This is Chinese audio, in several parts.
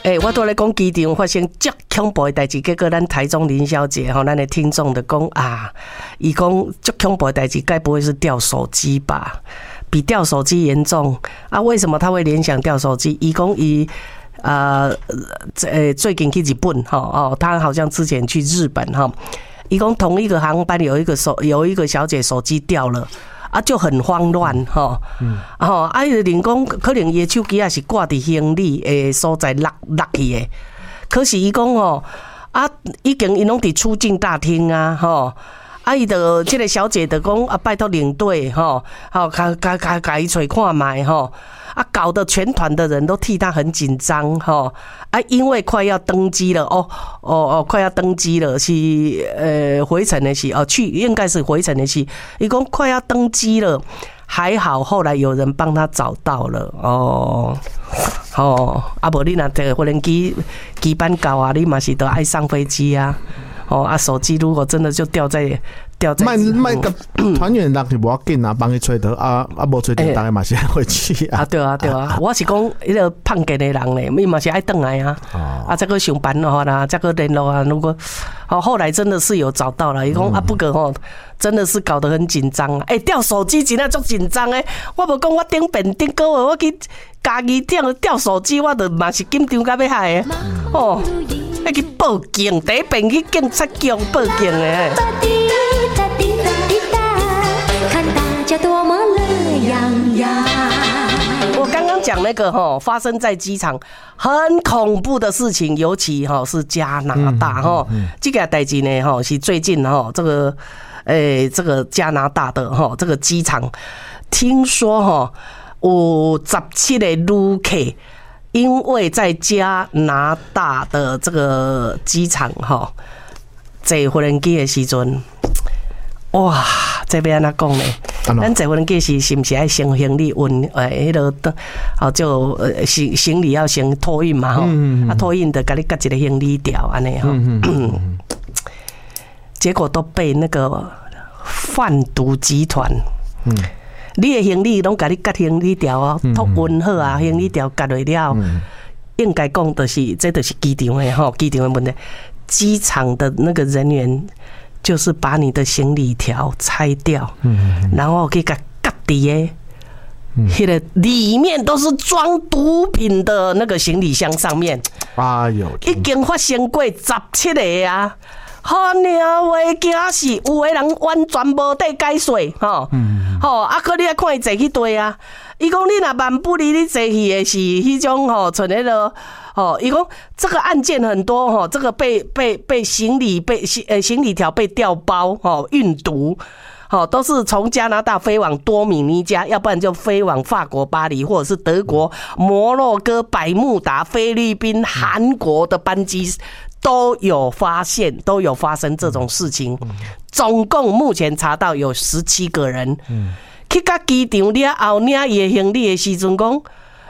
我都在讲机场发生足恐怖的代志，结果咱台中林小姐吼，咱的听众就讲啊，伊讲足恐怖的代志，该不会是掉手机吧？比掉手机严重啊？为什么他会联想掉手机？伊讲伊最近去日本他好像之前去日本哈，伊讲同一个航班有一个小姐手机掉了。啊，就很慌乱吼，就连讲可能伊手机也是挂伫行李的所在落去的，可是伊讲已经伊拢伫出境大厅啊，伊就这个小姐就讲拜托领队甲伊找看卖搞得全团的人都替他很紧张因为快要登机了快要登机了是回程的是应该是回程的是，伊讲快要登机了，还好后来有人帮他找到了无你若这个无人机班到啊，你嘛是都爱上飞机啊。手机如果真的就掉在卖个团员人是无要紧啊，帮伊找到无找到，大家嘛是回去啊。 对啊，我是讲迄个胖健的人咧，伊嘛是爱转来啊。再个上班啦，再个联络啊。如果后来真的是有找到了，伊讲不过真的是搞得很紧张啊。掉手机真的足紧张诶！我无讲我顶个月我去家己掉手机，我就嘛是紧张到要害诶。要去报警，第一遍去警察局报警诶。看大家多么乐洋洋。我刚刚讲那个发生在机场很恐怖的事情，尤其是加拿大这个代志呢是最近这个加拿大的这个机场，听说有17个旅客。因为在加拿大的这个机场坐无人机的时阵，哇，这要安怎讲呢？咱坐无人机是不是爱先行李运？迄个就行李要先托运嘛托运的给你夹一个行李条安尼结果都被那个贩毒集团你的行李拢甲你夹行李条托运好啊，行李条夹落了，应该讲就是这就是机场的问题。机场的那个人员就是把你的行李条拆掉，然后可以夹伫的，迄个里面都是装毒品的那个行李箱上面。哎呦，已经发生过17个啊！好娘话，惊死！有的人完全无得解说，可你爱看伊坐去对啊。伊讲你若万不离你坐去的是迄种像迄个伊讲这个案件很多这个被行李条被调包运毒。都是从加拿大飞往多米尼加，要不然就飞往法国巴黎，或者是德国、摩洛哥、百慕达、菲律宾、韩国的班机都有发生这种事情。总共目前查到有17个人。去到机场了后，领伊的行李的时阵讲，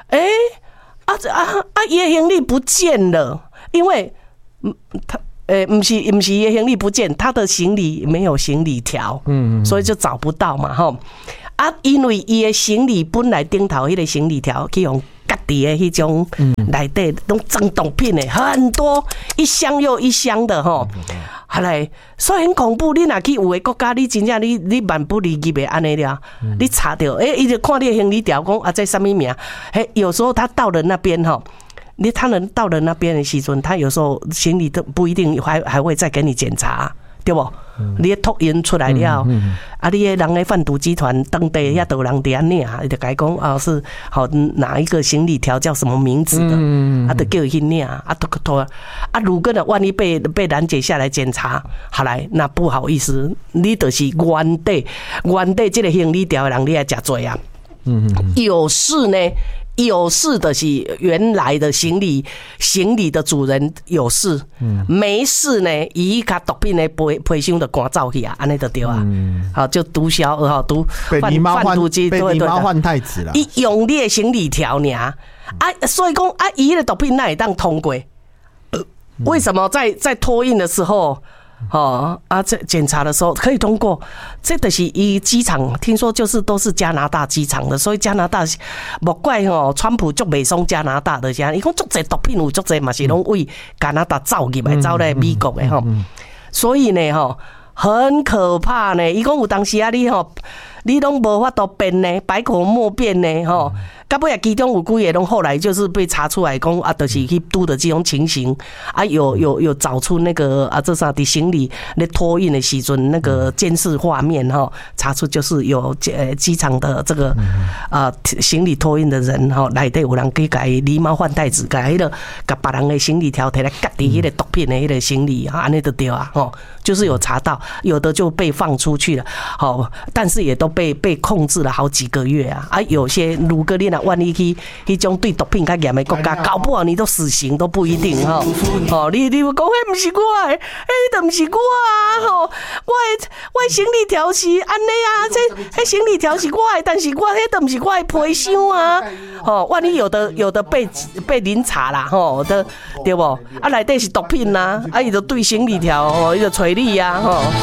伊的行李不见了，因为不是伊的行李不见，他的行李没有行李条，所以就找不到嘛因为伊的行李本来顶头迄个行李条去用夹伫的迄种内底拢装毒品的很多，一箱又一箱的后来所以很恐怖。你若去有的国家，你真正你万不离其的安尼了，你查到伊就看你的行李条讲这什么名？有时候他到了那边他能到了那边的时阵，他有时候行李都不一定还会再给你检查，对不？你的托运出来了，你的人的贩毒集团当地遐都有人伫安领，伊就讲是哪一个行李条叫什么名字的，就叫伊去领如果呢万一被拦截下来检查，好来那不好意思，你就是原地这个行李条的人，你来吃罪啊。有事的是原来的行李的主人有事，没事呢，伊甲毒品的配箱就赶走去啊，安尼就对啊。就毒枭毒贩毒机， 被狸猫换太子了。 伊用你的行李条尔所以讲伊的毒品哪会当通过？为什么在托运的时候这检查的时候可以通过，这就是以机场听说就是都是加拿大机场的，所以加拿大莫怪川普就袂爽加拿大的啥，伊讲足侪毒品有足侪嘛是拢为加拿大走入来走来美国的所以呢很可怕呢。伊讲有当时你拢无法度辩呢，百口莫辩呢到尾其中有几个拢后来就是被查出来讲就是去拄的这种情形有找出那个这啥的行李那托运的时阵那个监视画面查出就是有机场的这个行李托运的人内底有人去甲伊狸猫换太子，甲迄个甲别人的行李条摕来夹伫迄个毒品的迄个行李安尼就对啊就是有查到，有的就被放出去了但是也都被控制了好几个月有些如果你万一去迄种对毒品较严的国家，搞不好你都死刑都不一定你讲迄不是我的，迄都不是我我的行李条是安尼这行李条是我的，但是我迄都不是我的皮箱万一有的被临查啦对不内底是毒品啦伊就对行李条伊就找你